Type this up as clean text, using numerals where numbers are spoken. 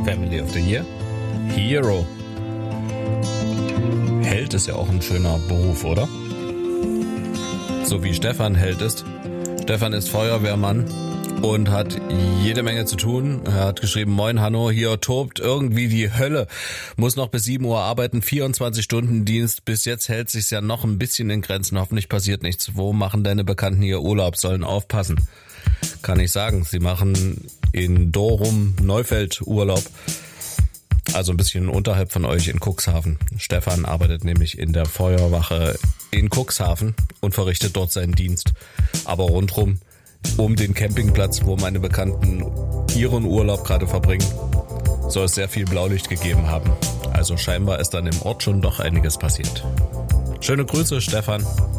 Family of the Year? Hero. Held ist ja auch ein schöner Beruf, oder? So wie Stefan Held ist. Stefan ist Feuerwehrmann und hat jede Menge zu tun. Er hat geschrieben, moin Hanno, hier tobt irgendwie die Hölle. Muss noch bis 7 Uhr arbeiten, 24 Stunden Dienst. Bis jetzt hält sich's ja noch ein bisschen in Grenzen. Hoffentlich passiert nichts. Wo machen deine Bekannten hier Urlaub? Sollen aufpassen. Kann ich sagen. Sie machen in Dorum, Neufeld Urlaub. Also ein bisschen unterhalb von euch in Cuxhaven. Stefan arbeitet nämlich in der Feuerwache in Cuxhaven und verrichtet dort seinen Dienst. Aber rundrum um den Campingplatz, wo meine Bekannten ihren Urlaub gerade verbringen, soll es sehr viel Blaulicht gegeben haben. Also scheinbar ist dann im Ort schon doch einiges passiert. Schöne Grüße, Stefan.